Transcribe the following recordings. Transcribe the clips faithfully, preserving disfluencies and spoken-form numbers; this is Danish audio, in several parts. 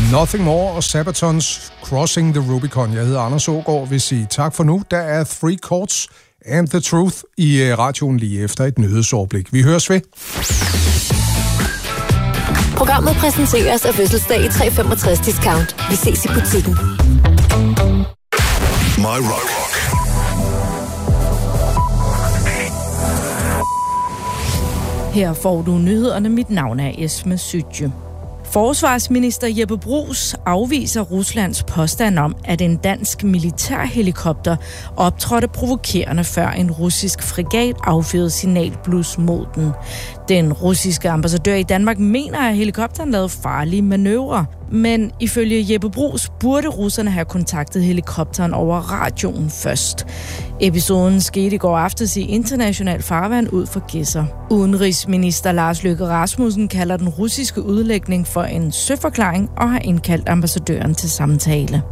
Nothing More og Sabatons Crossing the Rubicon. Jeg hedder Anders Aagaard, vil sige tak for nu. Der er Three Chords and the Truth i radioen lige efter et nyhedsoverblik. Vi høres ved. Programmet præsenteres af Fødselsdag i tre femogtres discount. Vi ses i butikken. My Rock. Her får du nyhederne. Mit navn er Esme Sytje. Forsvarsminister Jeppe Bruus afviser Ruslands påstand om, at en dansk militærhelikopter optrådte provokerende, før en russisk fregat affyrede signalblus mod den. Den russiske ambassadør i Danmark mener, at helikopteren lavede farlige manøvrer. Men ifølge Jeppe Bruus burde russerne have kontaktet helikopteren over radioen først. Episoden skete i går aftes i international farvand ud for Gedser. Udenrigsminister Lars Løkke Rasmussen kalder den russiske udlægning for en søforklaring og har indkaldt ambassadøren til samtale.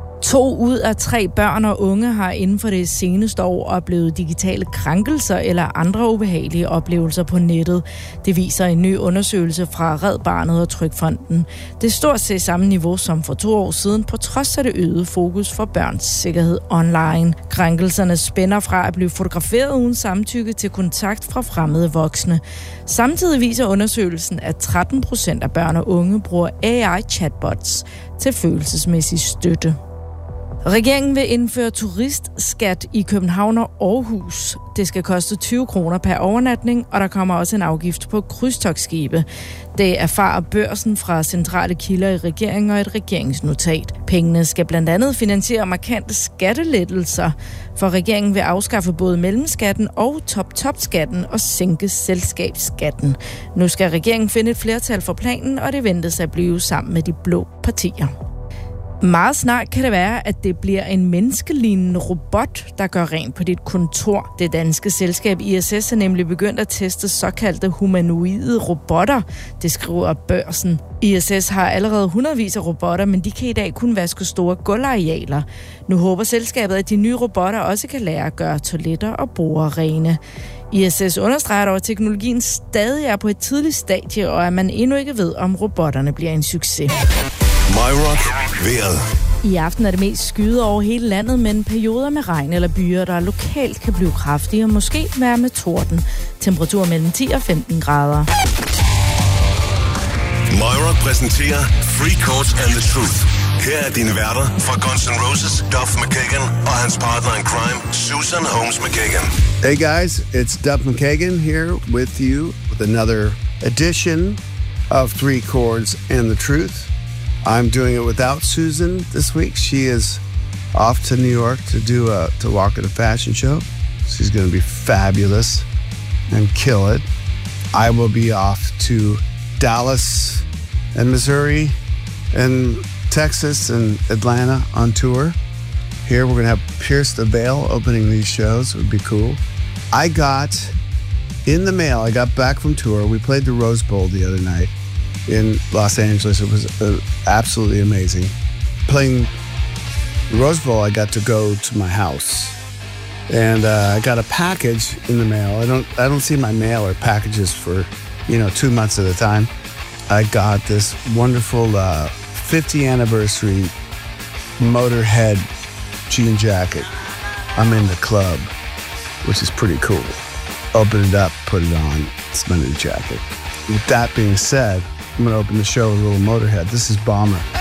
To ud af tre børn og unge har inden for det seneste år oplevet digitale krænkelser eller andre ubehagelige oplevelser på nettet. Det viser en ny undersøgelse fra Red Barnet og Trygfonden. Det er stort set samme niveau som for to år siden, på trods af det øgede fokus for børns sikkerhed online. Krænkelserne spænder fra at blive fotograferet uden samtykke til kontakt fra fremmede voksne. Samtidig viser undersøgelsen, at tretten procent af børn og unge bruger A I-chatbots til følelsesmæssig støtte. Regeringen vil indføre turistskat i København og Aarhus. Det skal koste tyve kroner per overnatning, og der kommer også en afgift på krydstogtskibe. Det erfarer Børsen fra centrale kilder i regeringen og et regeringsnotat. Pengene skal blandt andet finansiere markante skattelettelser, for regeringen vil afskaffe både mellemskatten og top-top-skatten og sænke selskabsskatten. Nu skal regeringen finde et flertal for planen, og det ventes at blive sammen med de blå partier. Meget snart kan det være, at det bliver en menneskelignende robot, der gør rent på dit kontor. Det danske selskab I S S er nemlig begyndt at teste såkaldte humanoide robotter, det skriver Børsen. I S S har allerede hundredvis af robotter, men de kan i dag kun vaske store gulvarealer. Nu håber selskabet, at de nye robotter også kan lære at gøre toiletter og borde rene. I S S understreger dog, at teknologien stadig er på et tidligt stadie, og at man endnu ikke ved, om robotterne bliver en succes. My Rock. Vejret. I aften er det mest skyet over hele landet, men perioder med regn eller byer, der lokalt kan blive kraftige og måske være med torden. Temperatur mellem ti og femten grader. My Rock præsenterer Three Chords and the Truth. Her er dine værter fra Guns N' Roses, Duff McKagan, og hans partner in crime, Susan Holmes McKagan. Hey guys, it's Duff McKagan here with you with another edition of Three Chords and the Truth. I'm doing it without Susan this week. She is off to New York to do a to walk at a fashion show. She's going to be fabulous and kill it. I will be off to Dallas and Missouri and Texas and Atlanta on tour. Here we're going to have Pierce the Veil opening these shows. It would be cool. I got in the mail, I got back from tour. We played the Rose Bowl the other night in Los Angeles. It was uh, absolutely amazing. Playing the Rose Bowl, I got to go to my house, and uh, I got a package in the mail. I don't, I don't see my mail or packages for, you know, two months at a time. I got this wonderful uh, fiftieth anniversary Motorhead jean jacket. I'm in the club, which is pretty cool. Open it up, put it on. It's my new jacket. With that being said, I'm going to open the show with a little Motorhead. This is Bomber.